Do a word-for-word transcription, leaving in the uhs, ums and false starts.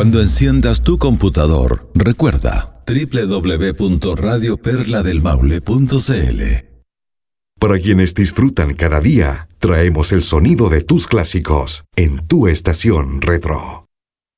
Cuando enciendas tu computador, recuerda doble u doble u doble u punto radio perla del maule punto c l. Para quienes disfrutan cada día, traemos el sonido de tus clásicos en tu estación retro.